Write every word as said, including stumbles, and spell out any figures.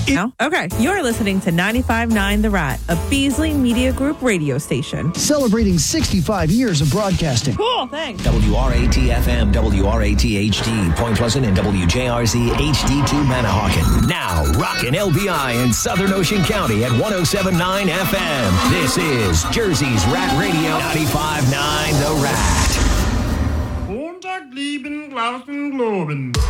No? Okay. You're listening to ninety-five point nine The Rat, a Beasley Media Group radio station. Celebrating sixty-five years of broadcasting. Cool, thanks. W R A T F M, W R A T H D, Point Pleasant, and W J R Z H D two Manahawkin. Now, rockin' L B I in Southern Ocean County at one oh seven point nine F M. This is Jersey's Rat Radio, ninety-five point nine The Rat. Montag, lieben, Glauben, Globen.